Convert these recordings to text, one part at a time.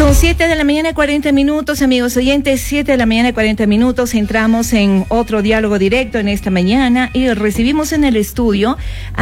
Son 7 de la mañana, 40 minutos, amigos oyentes, 7 de la mañana, 40 minutos. Entramos en otro diálogo directo en esta mañana y recibimos en el estudio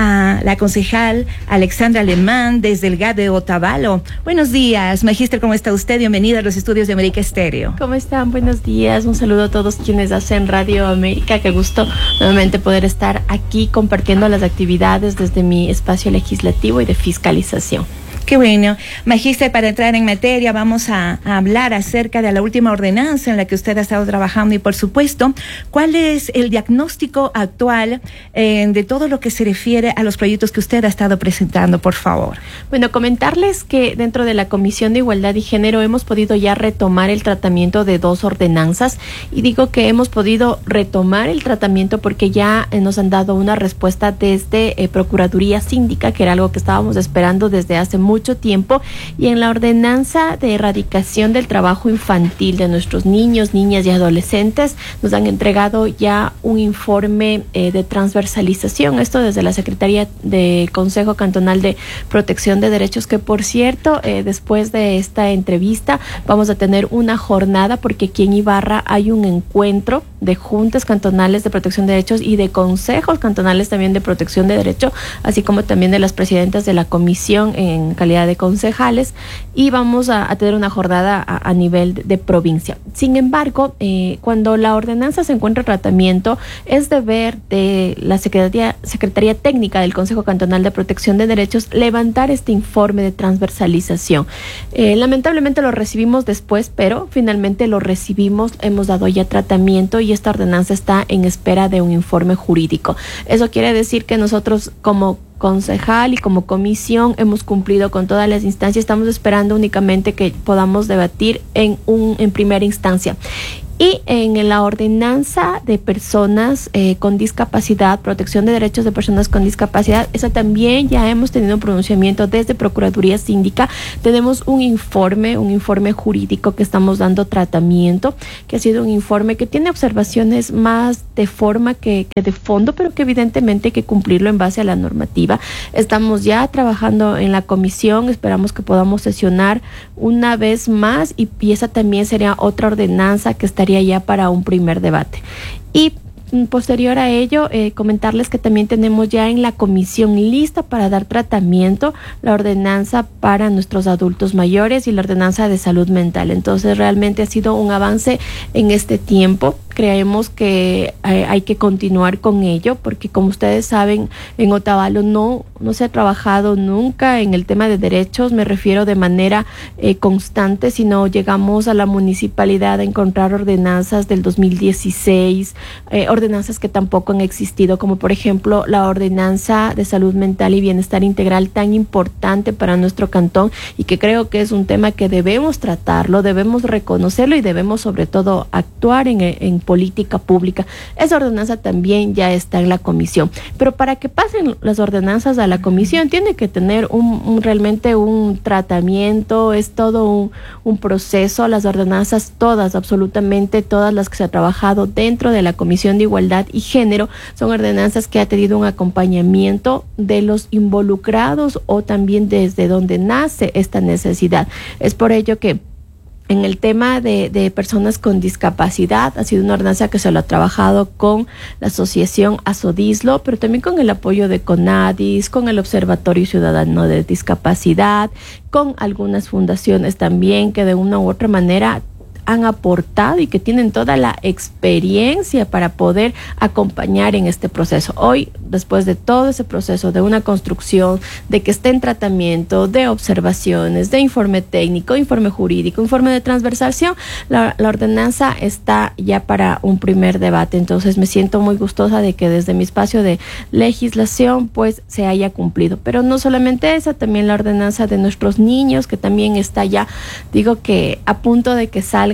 a la concejal Alexandra Alemán desde el GAD de Otavalo. Buenos días, magíster, ¿cómo está usted? Bienvenida a los estudios de América Estéreo. ¿Cómo están? Buenos días, un saludo a todos quienes hacen Radio América. Qué gusto nuevamente poder estar aquí compartiendo las actividades desde mi espacio legislativo y de fiscalización. Qué bueno. Magíster, para entrar en materia, vamos a hablar acerca de la última ordenanza en la que usted ha estado trabajando y, por supuesto, ¿cuál es el diagnóstico actual de todo lo que se refiere a los proyectos que usted ha estado presentando, por favor? Bueno, comentarles que dentro de la Comisión de Igualdad y Género hemos podido ya retomar el tratamiento de 2 ordenanzas, y digo que hemos podido retomar el tratamiento porque ya nos han dado una respuesta desde Procuraduría Síndica, que era algo que estábamos esperando desde hace mucho tiempo, y en la ordenanza de erradicación del trabajo infantil de nuestros niños, niñas y adolescentes nos han entregado ya un informe de transversalización, esto desde la Secretaría del Consejo Cantonal de Protección de Derechos, que por cierto, después de esta entrevista vamos a tener una jornada, porque aquí en Ibarra hay un encuentro de juntas cantonales de protección de derechos y de consejos cantonales también de protección de derecho, así como también de las presidentas de la comisión en calidad de concejales, y vamos a tener una jornada a nivel de provincia. Sin embargo, cuando la ordenanza se encuentra en tratamiento, es deber de la Secretaría Técnica del Consejo Cantonal de Protección de Derechos levantar este informe de transversalización. Lamentablemente lo recibimos después, pero finalmente lo recibimos, hemos dado ya tratamiento y esta ordenanza está en espera de un informe jurídico. Eso quiere decir que nosotros como concejal y como comisión hemos cumplido con todas las instancias, estamos esperando únicamente que podamos debatir en primera instancia. Y en la ordenanza de personas con discapacidad, protección de derechos de personas con discapacidad, esa también ya hemos tenido un pronunciamiento desde Procuraduría Síndica. Tenemos un informe jurídico que estamos dando tratamiento, que ha sido un informe que tiene observaciones más de forma que de fondo, pero que evidentemente hay que cumplirlo en base a la normativa. Estamos ya trabajando en la comisión, esperamos que podamos sesionar una vez más y esa también sería otra ordenanza que estaría ya para un primer debate. Y posterior a ello, comentarles que también tenemos ya en la comisión lista para dar tratamiento la ordenanza para nuestros adultos mayores y la ordenanza de salud mental. Entonces realmente ha sido un avance en este tiempo. Creemos que hay que continuar con ello, porque como ustedes saben, en Otavalo no se ha trabajado nunca en el tema de derechos, me refiero de manera constante, sino llegamos a la municipalidad a encontrar ordenanzas del 2016, ordenanzas que tampoco han existido, como por ejemplo la ordenanza de salud mental y bienestar integral, tan importante para nuestro cantón, y que creo que es un tema que debemos tratarlo, debemos reconocerlo y debemos sobre todo actuar en política pública. Esa ordenanza también ya está en la comisión, pero para que pasen las ordenanzas a la comisión tiene que tener realmente un tratamiento, es todo un proceso. Las ordenanzas todas, absolutamente todas las que se ha trabajado dentro de la Comisión de Igualdad y Género, son ordenanzas que ha tenido un acompañamiento de los involucrados o también desde donde nace esta necesidad. Es por ello que en el tema de personas con discapacidad ha sido una ordenanza que se lo ha trabajado con la asociación Asodislo, pero también con el apoyo de CONADIS, con el Observatorio Ciudadano de Discapacidad, con algunas fundaciones también que de una u otra manera han aportado y que tienen toda la experiencia para poder acompañar en este proceso. Hoy, después de todo ese proceso de una construcción, de que esté en tratamiento, de observaciones, de informe técnico, informe jurídico, informe de transversalización, la ordenanza está ya para un primer debate. Entonces me siento muy gustosa de que desde mi espacio de legislación pues se haya cumplido. Pero no solamente esa, también la ordenanza de nuestros niños, que también está ya, digo que a punto de que salga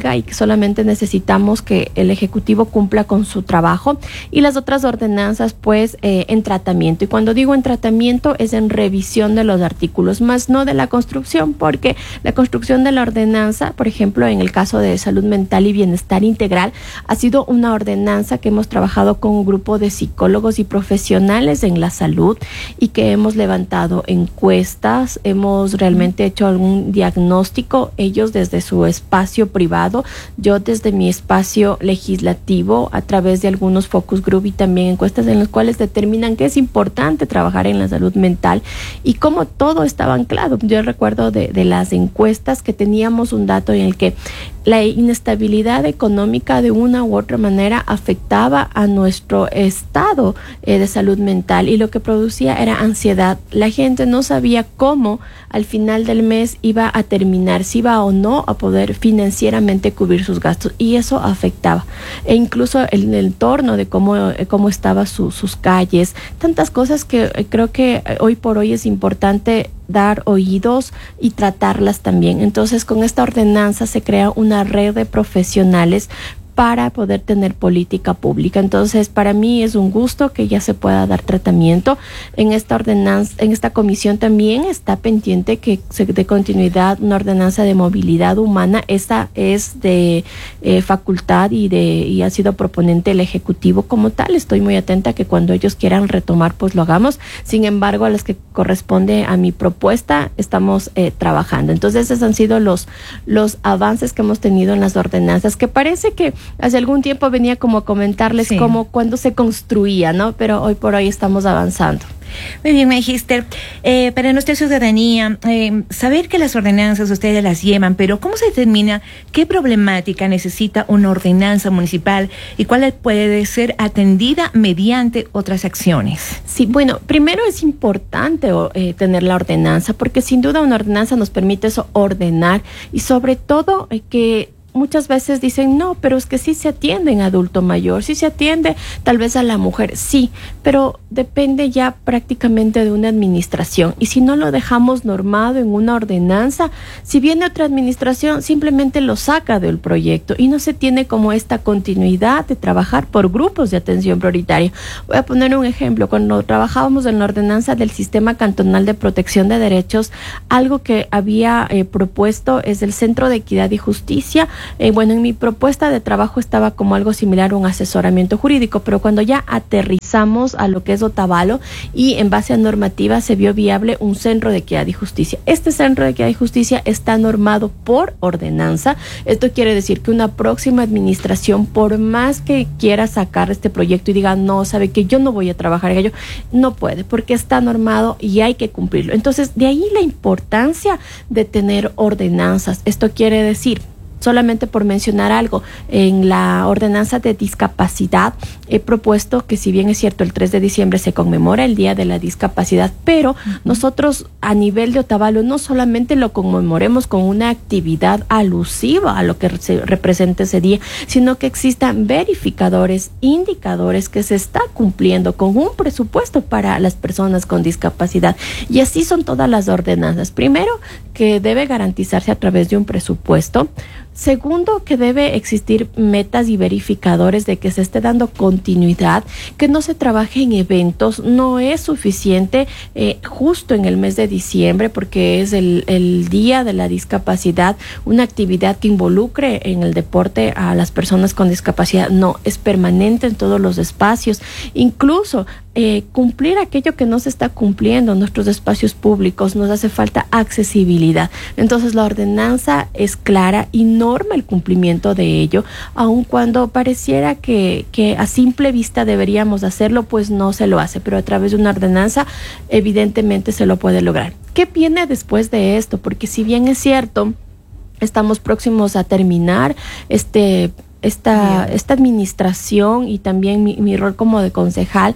huelga y que solamente necesitamos que el Ejecutivo cumpla con su trabajo, y las otras ordenanzas pues en tratamiento. Y cuando digo en tratamiento es en revisión de los artículos, más no de la construcción, porque la construcción de la ordenanza, por ejemplo, en el caso de salud mental y bienestar integral, ha sido una ordenanza que hemos trabajado con un grupo de psicólogos y profesionales en la salud y que hemos levantado encuestas, hemos realmente hecho algún diagnóstico, ellos desde su espacio privado, yo desde mi espacio legislativo, a través de algunos focus group y también encuestas en las cuales determinan que es importante trabajar en la salud mental y cómo todo estaba anclado. Yo recuerdo de las encuestas que teníamos un dato en el que la inestabilidad económica de una u otra manera afectaba a nuestro estado de salud mental, y lo que producía era ansiedad. La gente no sabía cómo al final del mes iba a terminar, si iba o no a poder financieramente cubrir sus gastos, y eso afectaba. E incluso el entorno de cómo estaban sus calles, tantas cosas que creo que hoy por hoy es importante dar oídos y tratarlas también. Entonces, con esta ordenanza se crea una red de profesionales para poder tener política pública. Entonces, para mí es un gusto que ya se pueda dar tratamiento. En esta ordenanza, en esta comisión también está pendiente que se dé continuidad una ordenanza de movilidad humana. Esta es de facultad y ha sido proponente el Ejecutivo como tal. Estoy muy atenta que cuando ellos quieran retomar, pues lo hagamos. Sin embargo, a las que corresponde a mi propuesta, estamos trabajando. Entonces, esos han sido los avances que hemos tenido en las ordenanzas, que parece que hace algún tiempo venía como a comentarles cómo cuando se construía, ¿no? Pero hoy por hoy estamos avanzando. Muy bien, Magister. Para nuestra ciudadanía, saber que las ordenanzas ustedes las llevan, pero ¿cómo se determina qué problemática necesita una ordenanza municipal y cuál puede ser atendida mediante otras acciones? Sí, bueno, primero es importante tener la ordenanza, porque sin duda una ordenanza nos permite eso, ordenar, y sobre todo que muchas veces dicen, no, pero es que sí se atiende en adulto mayor, sí se atiende tal vez a la mujer, sí, pero depende ya prácticamente de una administración. Y si no lo dejamos normado en una ordenanza, si viene otra administración, simplemente lo saca del proyecto y no se tiene como esta continuidad de trabajar por grupos de atención prioritaria. Voy a poner un ejemplo. Cuando trabajábamos en la ordenanza del Sistema Cantonal de Protección de Derechos, algo que había propuesto es el Centro de Equidad y Justicia. Bueno, en mi propuesta de trabajo estaba como algo similar a un asesoramiento jurídico, pero cuando ya aterrizamos a lo que es Otavalo y en base a normativa se vio viable un Centro de Equidad y Justicia. Este Centro de Equidad y Justicia está normado por ordenanza. Esto quiere decir que una próxima administración, por más que quiera sacar este proyecto y diga, no, sabe que yo no voy a trabajar en ello, no puede, porque está normado y hay que cumplirlo. Entonces, de ahí la importancia de tener ordenanzas. Esto quiere decir, solamente por mencionar algo, en la ordenanza de discapacidad he propuesto que, si bien es cierto, el 3 de diciembre se conmemora el Día de la Discapacidad, pero nosotros a nivel de Otavalo no solamente lo conmemoremos con una actividad alusiva a lo que se representa ese día, sino que existan verificadores, indicadores que se está cumpliendo con un presupuesto para las personas con discapacidad. Y así son todas las ordenanzas. Primero, que debe garantizarse a través de un presupuesto. Segundo, que debe existir metas y verificadores de que se esté dando continuidad, que no se trabaje en eventos. No es suficiente justo en el mes de diciembre, porque es el Día de la Discapacidad, una actividad que involucre en el deporte a las personas con discapacidad. No, es permanente en todos los espacios. Incluso cumplir aquello que no se está cumpliendo en nuestros espacios públicos, nos hace falta accesibilidad. Entonces la ordenanza es clara y norma el cumplimiento de ello, aun cuando pareciera que a simple vista deberíamos hacerlo, pues no se lo hace, pero a través de una ordenanza evidentemente se lo puede lograr. ¿Qué viene después de esto? Porque si bien es cierto, estamos próximos a terminar esta administración y también mi rol como de concejal,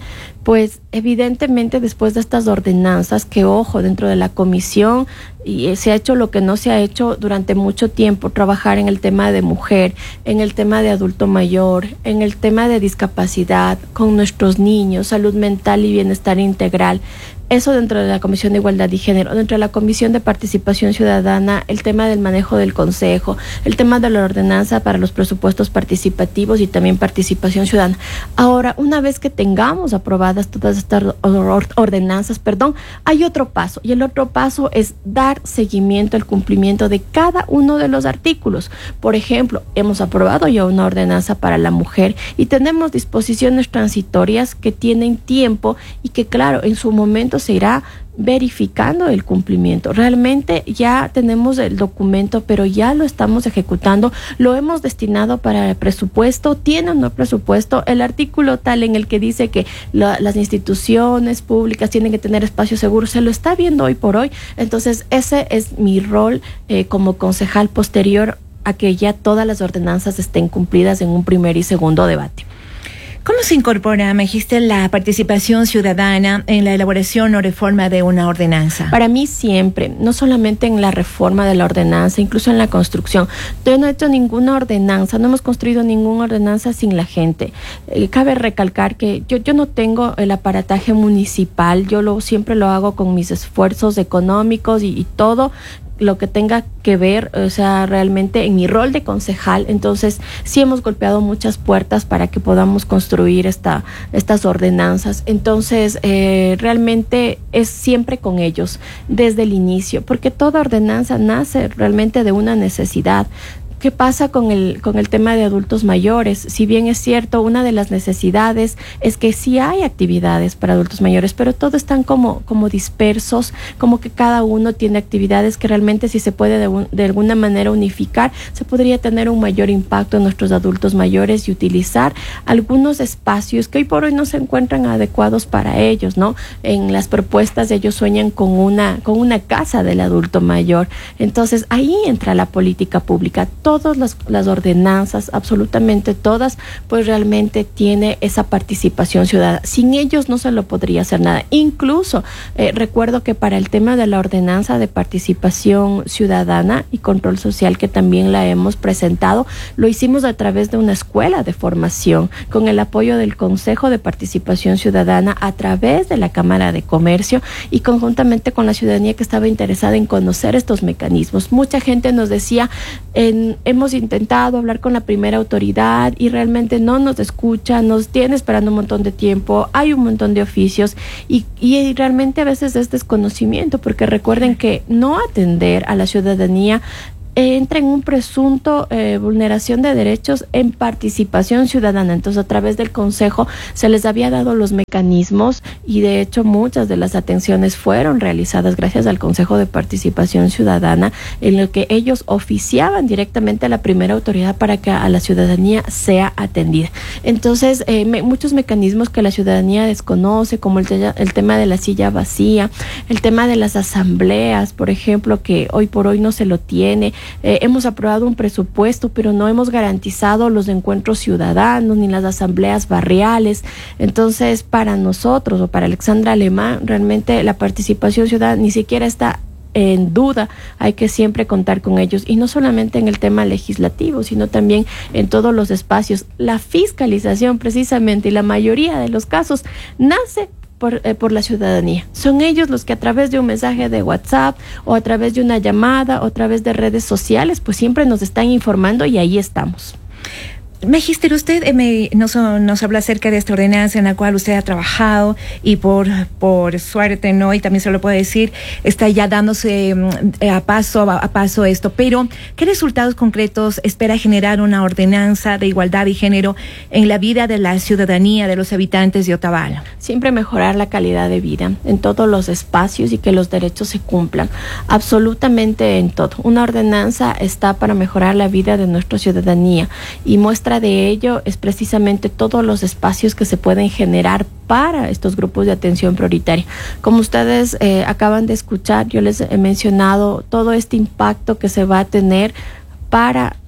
Pues evidentemente después de estas ordenanzas, que ojo, dentro de la comisión y se ha hecho lo que no se ha hecho durante mucho tiempo, trabajar en el tema de mujer, en el tema de adulto mayor, en el tema de discapacidad, con nuestros niños, salud mental y bienestar integral. Eso dentro de la Comisión de Igualdad y Género, dentro de la Comisión de Participación Ciudadana, el tema del manejo del Consejo, el tema de la ordenanza para los presupuestos participativos y también participación ciudadana. Ahora, una vez que tengamos aprobadas todas estas ordenanzas, hay otro paso, y el otro paso es dar seguimiento al cumplimiento de cada uno de los artículos. Por ejemplo, hemos aprobado ya una ordenanza para la mujer y tenemos disposiciones transitorias que tienen tiempo y que, claro, en su momento se irá verificando el cumplimiento. Realmente ya tenemos el documento, pero ya lo estamos ejecutando, lo hemos destinado para el presupuesto, tiene un presupuesto, el artículo tal en el que dice que las instituciones públicas tienen que tener espacios seguros, se lo está viendo hoy por hoy. Entonces ese es mi rol como concejal posterior a que ya todas las ordenanzas estén cumplidas en un primer y segundo debate. ¿Cómo se incorpora, Magister, la participación ciudadana en la elaboración o reforma de una ordenanza? Para mí siempre, no solamente en la reforma de la ordenanza, incluso en la construcción. Yo no he hecho ninguna ordenanza, no hemos construido ninguna ordenanza sin la gente. Cabe recalcar que yo no tengo el aparataje municipal, siempre lo hago con mis esfuerzos económicos y todo lo que tenga que ver, o sea, realmente en mi rol de concejal. Entonces sí hemos golpeado muchas puertas para que podamos construir estas ordenanzas. Entonces realmente es siempre con ellos desde el inicio, porque toda ordenanza nace realmente de una necesidad. ¿Qué pasa con el tema de adultos mayores? Si bien es cierto, una de las necesidades es que sí hay actividades para adultos mayores, pero todos están como dispersos, como que cada uno tiene actividades que realmente, si se puede de alguna manera unificar, se podría tener un mayor impacto en nuestros adultos mayores y utilizar algunos espacios que hoy por hoy no se encuentran adecuados para ellos, ¿no? En las propuestas ellos sueñan con una casa del adulto mayor. Entonces ahí entra la política pública. Todas las ordenanzas, absolutamente todas, pues realmente tiene esa participación ciudadana. Sin ellos no se lo podría hacer nada. Incluso recuerdo que para el tema de la ordenanza de participación ciudadana y control social, que también la hemos presentado, lo hicimos a través de una escuela de formación, con el apoyo del Consejo de Participación Ciudadana, a través de la Cámara de Comercio y conjuntamente con la ciudadanía que estaba interesada en conocer estos mecanismos. Mucha gente nos decía, hemos intentado hablar con la primera autoridad y realmente no nos escucha, nos tiene esperando un montón de tiempo, hay un montón de oficios y realmente a veces es desconocimiento, porque recuerden que no atender a la ciudadanía entra en un presunto vulneración de derechos en participación ciudadana. Entonces, a través del Consejo se les había dado los mecanismos y de hecho muchas de las atenciones fueron realizadas gracias al Consejo de Participación Ciudadana, en lo que ellos oficiaban directamente a la primera autoridad para que a la ciudadanía sea atendida. Entonces, muchos mecanismos que la ciudadanía desconoce, como el tema de la silla vacía, el tema de las asambleas, por ejemplo, que hoy por hoy no se lo tiene. Hemos aprobado un presupuesto, pero no hemos garantizado los encuentros ciudadanos ni las asambleas barriales. Entonces, para nosotros o para Alexandra Alemán, realmente la participación ciudadana ni siquiera está en duda. Hay que siempre contar con ellos, y no solamente en el tema legislativo, sino también en todos los espacios. La fiscalización, precisamente, y la mayoría de los casos nace por la ciudadanía. Son ellos los que, a través de un mensaje de WhatsApp o a través de una llamada o a través de redes sociales, pues siempre nos están informando y ahí estamos. Magister, usted nos habla acerca de esta ordenanza en la cual usted ha trabajado y por suerte, ¿no? Y también se lo puedo decir, está ya dándose a paso esto. Pero, ¿qué resultados concretos espera generar una ordenanza de igualdad y género en la vida de la ciudadanía, de los habitantes de Otavalo? Siempre mejorar la calidad de vida en todos los espacios y que los derechos se cumplan, absolutamente en todo. Una ordenanza está para mejorar la vida de nuestra ciudadanía, y muestra de ello es precisamente todos los espacios que se pueden generar para estos grupos de atención prioritaria. Como ustedes acaban de escuchar, yo les he mencionado todo este impacto que se va a tener para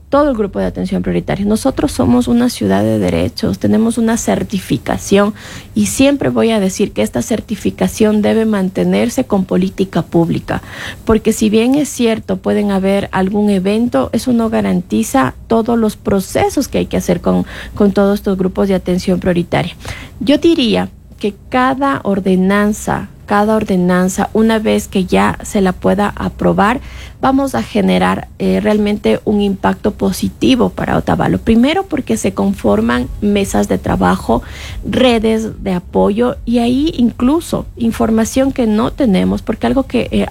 todo el grupo de atención prioritaria. Nosotros somos una ciudad de derechos, tenemos una certificación y siempre voy a decir que esta certificación debe mantenerse con política pública, porque si bien es cierto, pueden haber algún evento, eso no garantiza todos los procesos que hay que hacer con todos estos grupos de atención prioritaria. Yo diría que cada ordenanza, una vez que ya se la pueda aprobar, vamos a generar realmente un impacto positivo para Otavalo. Primero porque se conforman mesas de trabajo, redes de apoyo y ahí incluso información que no tenemos, porque algo que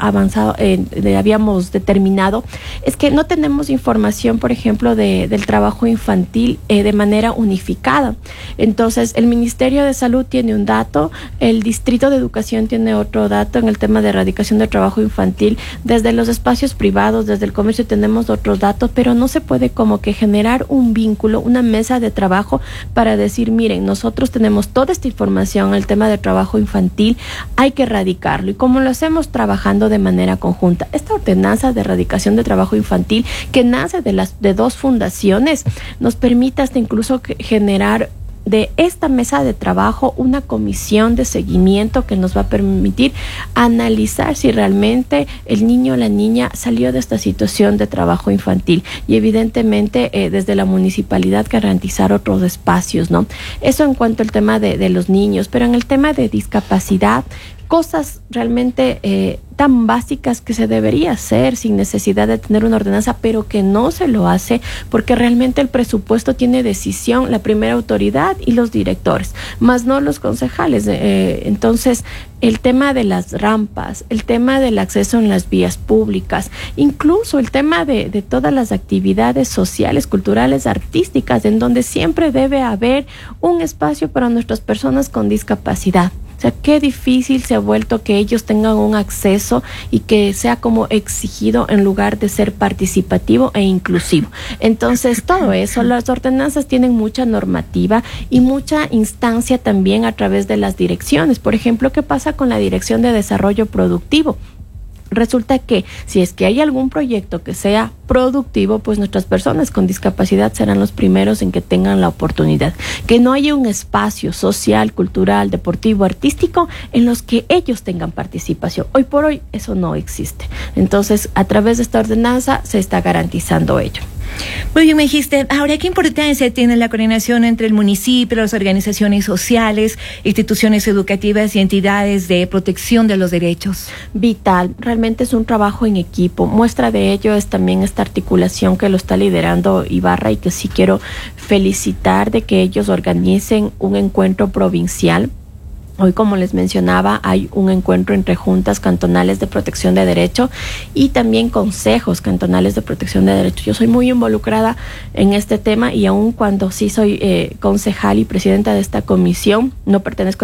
habíamos determinado es que no tenemos información, por ejemplo, del trabajo infantil de manera unificada. Entonces, el Ministerio de Salud tiene un dato, el Distrito de Educación tiene otro dato en el tema de erradicación del trabajo infantil, desde los espacios privados, desde el comercio tenemos otros datos, pero no se puede como que generar un vínculo, una mesa de trabajo para decir, miren, nosotros tenemos toda esta información, el tema de trabajo infantil, hay que erradicarlo. ¿Y cómo lo hacemos? Trabajando de manera conjunta. Esta ordenanza de erradicación de trabajo infantil, que nace de dos fundaciones, nos permite hasta incluso generar de esta mesa de trabajo una comisión de seguimiento que nos va a permitir analizar si realmente el niño o la niña salió de esta situación de trabajo infantil y evidentemente desde la municipalidad garantizar otros espacios, ¿no? Eso en cuanto al tema de los niños, pero en el tema de discapacidad, cosas realmente tan básicas que se debería hacer sin necesidad de tener una ordenanza, pero que no se lo hace porque realmente el presupuesto tiene decisión la primera autoridad y los directores, más no los concejales. Entonces, el tema de las rampas, el tema del acceso en las vías públicas, incluso el tema de todas las actividades sociales, culturales, artísticas, en donde siempre debe haber un espacio para nuestras personas con discapacidad. O sea, qué difícil se ha vuelto que ellos tengan un acceso y que sea como exigido en lugar de ser participativo e inclusivo. Entonces, todo eso, las ordenanzas tienen mucha normativa y mucha instancia también a través de las direcciones. Por ejemplo, ¿qué pasa con la Dirección de Desarrollo Productivo? Resulta que si es que hay algún proyecto que sea productivo, pues nuestras personas con discapacidad serán los primeros en que tengan la oportunidad. Que no haya un espacio social, cultural, deportivo, artístico en los que ellos tengan participación. Hoy por hoy eso no existe. Entonces, a través de esta ordenanza se está garantizando ello. Muy bien, Magister. Ahora, ¿qué importancia tiene la coordinación entre el municipio, las organizaciones sociales, instituciones educativas y entidades de protección de los derechos? Vital. Realmente es un trabajo en equipo. Muestra de ello es también esta articulación que lo está liderando Ibarra y que sí quiero felicitar de que ellos organicen un encuentro provincial. Hoy, como les mencionaba, hay un encuentro entre juntas cantonales de protección de derecho y también consejos cantonales de protección de derecho. Yo soy muy involucrada en este tema y aun cuando sí soy concejal y presidenta de esta comisión, no pertenezco